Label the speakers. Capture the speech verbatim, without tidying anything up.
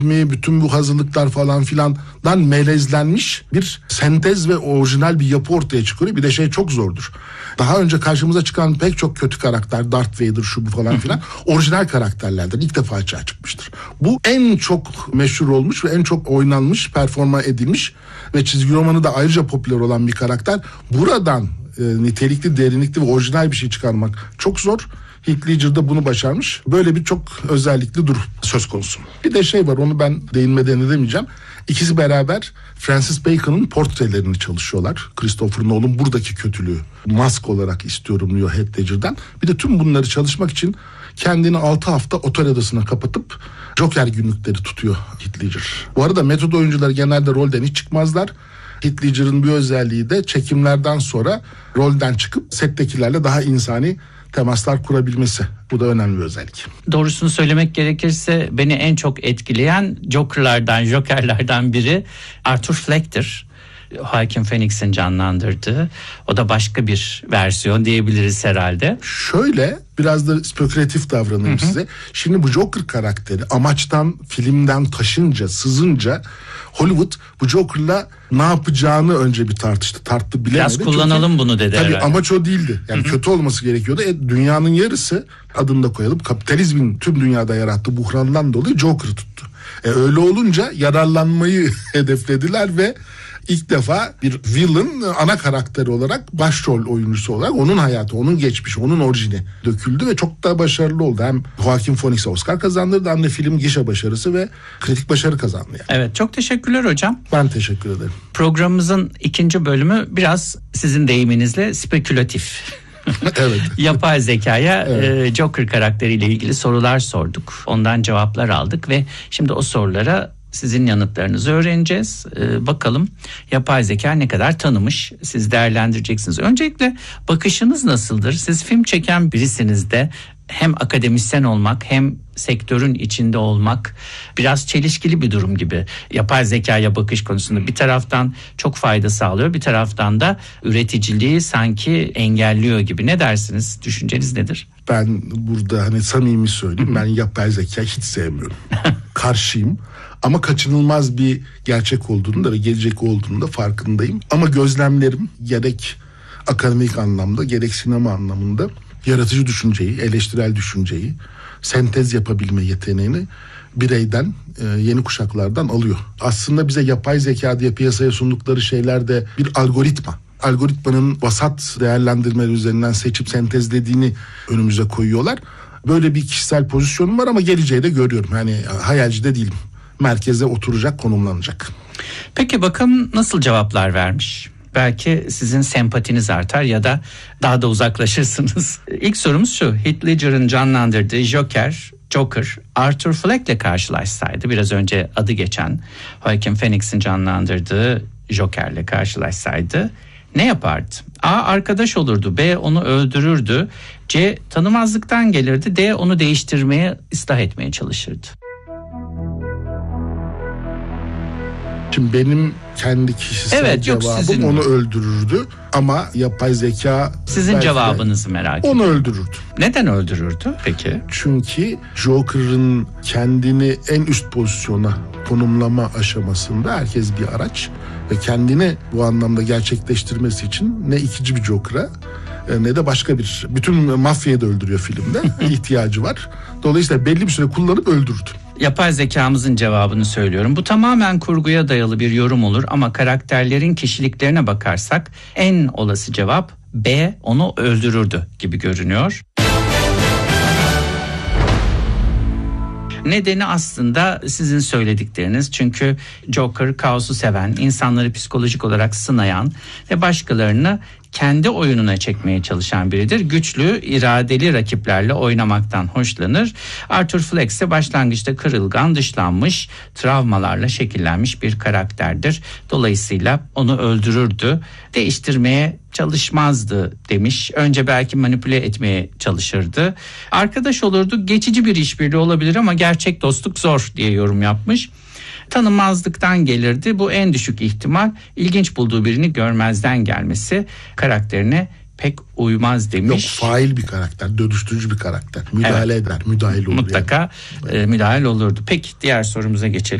Speaker 1: bütün bu hazırlıklar falan filandan melezlenmiş bir sentez ve orijinal bir yapı ortaya çıkıyor. Bir de şey çok zordur. Daha önce karşımıza çıkan pek çok kötü karakter, Darth Vader şu bu falan filan orijinal karakterlerden ilk defa açığa çıkmıştır. Bu en çok meşhur olmuş ve en çok oynanmış, performa edilmiş ve çizgi romanı da ayrıca popüler olan bir karakter. Buradan e, nitelikli, derinlikli ve orijinal bir şey çıkarmak çok zor. Heath Ledger da bunu başarmış. Böyle bir çok özellikli durum söz konusu. Bir de şey var, onu ben değinmeden edemeyeceğim. İkisi beraber Francis Bacon'ın portrelerini çalışıyorlar. Christopher Nolan buradaki kötülüğü mask olarak istiyorum diyor Heath Ledger'dan. Bir de tüm bunları çalışmak için kendini altı hafta otel odasına kapatıp Joker günlükleri tutuyor Heath Ledger. Bu arada metod oyuncuları genelde rolden hiç çıkmazlar. Heath Ledger'ın bir özelliği de çekimlerden sonra rolden çıkıp settekilerle daha insani temaslar kurabilmesi. Bu da önemli bir özellik.
Speaker 2: Doğrusunu söylemek gerekirse beni en çok etkileyen Joker'lardan, Joker'lardan biri Arthur Fleck'tir. Joaquin Phoenix'in canlandırdığı. O da başka bir versiyon diyebiliriz herhalde.
Speaker 1: Şöyle biraz da spekülatif davranayım hı hı. size. Şimdi bu Joker karakteri amaçtan, filmden taşınca, sızınca Hollywood bu Joker'la ne yapacağını önce bir tartıştı. Tarttı bilemedi.
Speaker 2: Biraz kullanalım Çünkü, bunu dedi
Speaker 1: tabii
Speaker 2: herhalde.
Speaker 1: Amaç o değildi. Yani hı hı. kötü olması gerekiyordu. E, dünyanın yarısı, adını da koyalım, kapitalizmin tüm dünyada yarattığı buhrandan dolayı Joker'ı tuttu. E, öyle olunca yararlanmayı hedeflediler ve İlk defa bir villain ana karakteri olarak, başrol oyuncusu olarak onun hayatı, onun geçmişi, onun orijini döküldü ve çok da başarılı oldu. Hem Joaquin Phoenix'e Oscar kazandırdı hem de film gişe başarısı ve kritik başarı kazandı. Yani.
Speaker 2: Evet, çok teşekkürler hocam.
Speaker 1: Ben teşekkür ederim.
Speaker 2: Programımızın ikinci bölümü biraz sizin deyiminizle spekülatif.
Speaker 1: Evet.
Speaker 2: Yapay zekaya evet. e, Joker karakteriyle ilgili sorular sorduk. Ondan cevaplar aldık ve şimdi o sorulara sizin yanıtlarınızı öğreneceğiz. Ee, bakalım yapay zeka ne kadar tanımış, siz değerlendireceksiniz. Öncelikle bakışınız nasıldır? Siz film çeken birisiniz de hem akademisyen olmak hem sektörün içinde olmak biraz çelişkili bir durum gibi. Yapay zekaya bakış konusunda bir taraftan çok fayda sağlıyor, bir taraftan da üreticiliği sanki engelliyor gibi. Ne dersiniz? Düşünceniz nedir?
Speaker 1: Ben burada hani samimi söyleyeyim, ben yapay zeka hiç sevmiyorum. Karşıyım. Ama kaçınılmaz bir gerçek olduğunu da ve gelecek olduğunu da farkındayım. Ama gözlemlerim gerek akademik anlamda gerek sinema anlamında yaratıcı düşünceyi, eleştirel düşünceyi, sentez yapabilme yeteneğini bireyden, yeni kuşaklardan alıyor. Aslında bize yapay zeka diye piyasaya sundukları şeyler de bir algoritma. Algoritmanın vasat değerlendirmeleri üzerinden seçip sentezlediğini önümüze koyuyorlar. Böyle bir kişisel pozisyonum var ama geleceği de görüyorum. Yani hayalci de değilim. Merkeze oturacak, konumlanacak.
Speaker 2: Peki bakalım nasıl cevaplar vermiş? Belki sizin sempatiniz artar ya da daha da uzaklaşırsınız. İlk sorumuz şu: Heath Ledger'ın canlandırdığı Joker, Joker, Arthur Fleck'le karşılaşsaydı, biraz önce adı geçen Joaquin Phoenix'in canlandırdığı Joker'le karşılaşsaydı ne yapardı? A. Arkadaş olurdu. B. Onu öldürürdü. C. Tanımazlıktan gelirdi. D. Onu değiştirmeye, ıslah etmeye çalışırdı.
Speaker 1: Şimdi benim kendi kişisel
Speaker 2: evet, yok,
Speaker 1: cevabım
Speaker 2: sizin
Speaker 1: onu
Speaker 2: mi?
Speaker 1: öldürürdü ama yapay zeka
Speaker 2: sizin cevabınızı merak ediyorum.
Speaker 1: Onu öldürürdü.
Speaker 2: Neden öldürürdü peki?
Speaker 1: Çünkü Joker'ın kendini en üst pozisyona konumlama aşamasında herkes bir araç ve kendini bu anlamda gerçekleştirmesi için ne ikinci bir Joker'a ne de başka bir, bütün mafyayı da öldürüyor filmde, ihtiyacı var. Dolayısıyla belli bir süre kullanıp öldürürdü.
Speaker 2: Yapay zekamızın cevabını söylüyorum. Bu tamamen kurguya dayalı bir yorum olur ama karakterlerin kişiliklerine bakarsak en olası cevap B. Onu öldürürdü gibi görünüyor. Nedeni aslında sizin söyledikleriniz. Çünkü Joker kaosu seven, insanları psikolojik olarak sınayan ve başkalarını kendi oyununa çekmeye çalışan biridir. Güçlü, iradeli rakiplerle oynamaktan hoşlanır. Arthur Fleck ise başlangıçta kırılgan, dışlanmış, travmalarla şekillenmiş bir karakterdir. Dolayısıyla onu öldürürdü, değiştirmeye çalışmazdı demiş. Önce belki manipüle etmeye çalışırdı. Arkadaş olurdu, geçici bir işbirliği olabilir ama gerçek dostluk zor diye yorum yapmış. Tanımazlıktan gelirdi. Bu en düşük ihtimal. İlginç bulduğu birini görmezden gelmesi karakterine pek uymaz
Speaker 1: Yok,
Speaker 2: demiş.
Speaker 1: fail bir karakter, dönüştürücü bir karakter. Müdahale
Speaker 2: Evet.
Speaker 1: eder, müdahil olur.
Speaker 2: Mutlaka
Speaker 1: yani.
Speaker 2: e, müdahil olurdu. Peki diğer sorumuza geçelim.